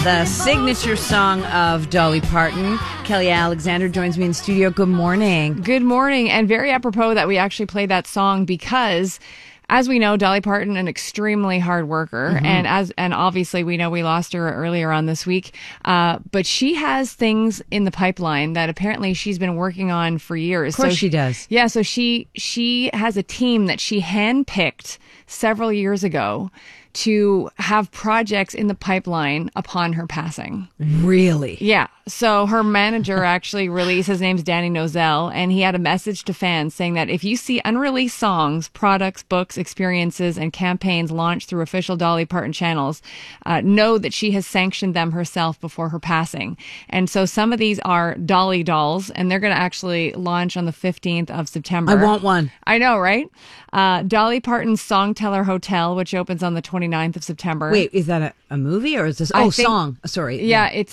the signature song of Dolly Parton. Kelly Alexander joins me in studio. Good morning. Good morning, and very apropos that we actually played that song because, as we know, Dolly Parton, an extremely hard worker, and obviously we know we lost her earlier on this week, but she has things in the pipeline that apparently she's been working on for years. Of course she does. Yeah, so she has a team that she handpicked several years ago to have projects in the pipeline upon her passing. Really? Yeah. So her manager actually released, his name's Danny Nozell, and he had a message to fans saying that if you see unreleased songs, products, books, experiences, and campaigns launched through official Dolly Parton channels, know that she has sanctioned them herself before her passing. And so some of these are Dolly dolls, and they're going to actually launch on the 15th of September. I want one. I know, right? Dolly Parton's Songteller Hotel, which opens on the 29th of September. Wait, is that a movie or is this? Song. Sorry. Yeah, it's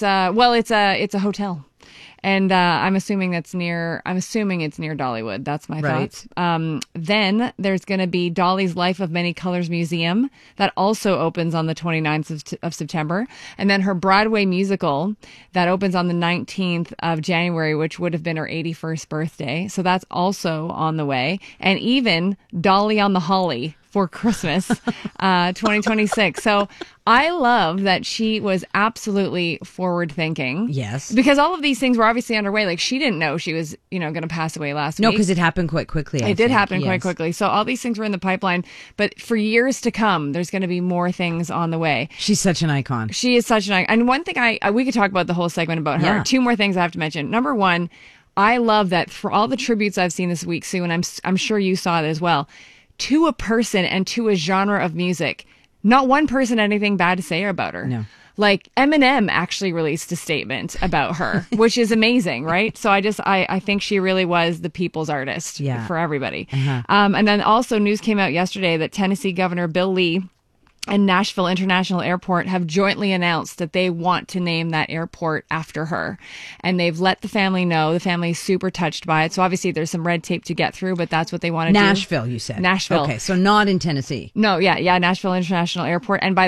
a hotel. And I'm assuming it's near Dollywood. That's my thoughts. Then there's going to be Dolly's Life of Many Colors Museum that also opens on the 29th of September. And then her Broadway musical that opens on the 19th of January, which would have been her 81st birthday. So that's also on the way. And even Dolly on the Holly for Christmas 2026. So I love that she was absolutely forward thinking. Yes. Because all of these things were obviously underway. Like, she didn't know she was, going to pass away last week. No, because it happened quite quickly. It did happen quite quickly. So all these things were in the pipeline. But for years to come, there's going to be more things on the way. She's such an icon. She is such an icon. And one thing we could talk about the whole segment about her. Yeah. Two more things I have to mention. Number one, I love that for all the tributes I've seen this week, Sue, and I'm sure you saw it as well, to a person and to a genre of music, not one person had anything bad to say about her. No. Like, Eminem actually released a statement about her, which is amazing, right? So I think she really was the people's artist for everybody. And then also news came out yesterday that Tennessee Governor Bill Lee and Nashville International Airport have jointly announced that they want to name that airport after her. And they've let the family know. The family's super touched by it. So obviously there's some red tape to get through, but that's what they want to do. Nashville, you said. Nashville. Okay, so not in Tennessee. No, yeah, Nashville International Airport. And by